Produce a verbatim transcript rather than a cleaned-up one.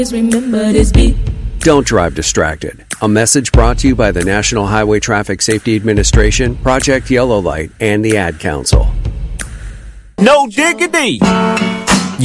remember this beat. Don't drive distracted. A message brought to you by the National Highway Traffic Safety Administration, Project Yellow Light, and the Ad Council. No diggity.